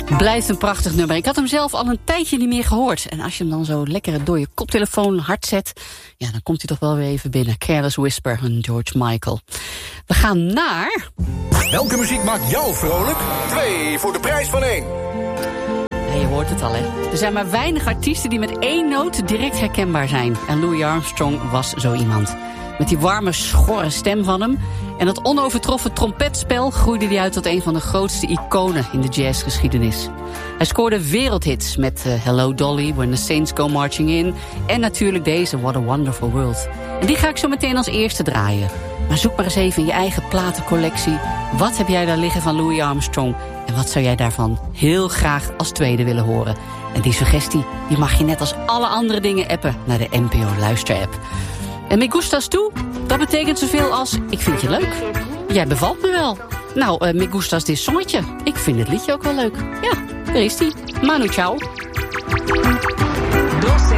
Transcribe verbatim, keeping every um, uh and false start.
Blijft een prachtig nummer. Ik had hem zelf al een tijdje niet meer gehoord. En als je hem dan zo lekker door je koptelefoon hard zet, ja, dan komt hij toch wel weer even binnen. Careless Whisper van George Michael. We gaan naar... Welke muziek maakt jou vrolijk? Twee voor de prijs van één. Ja, je hoort het al, hè. Er zijn maar weinig artiesten die met één noot direct herkenbaar zijn. En Louis Armstrong was zo iemand. Met die warme, schorre stem van hem en dat onovertroffen trompetspel groeide hij uit tot een van de grootste iconen in de jazzgeschiedenis. Hij scoorde wereldhits met uh, Hello Dolly, When the Saints Go Marching In en natuurlijk deze What a Wonderful World. En die ga ik zo meteen als eerste draaien. Maar zoek maar eens even in je eigen platencollectie. Wat heb jij daar liggen van Louis Armstrong? En wat zou jij daarvan heel graag als tweede willen horen? En die suggestie die mag je net als alle andere dingen appen naar de N P O Luister-app. En me gustas toe, dat betekent zoveel als ik vind je leuk. Jij bevalt me wel. Nou, uh, me gustas dit zongetje. Ik vind het liedje ook wel leuk. Ja, daar is die. Manu, ciao.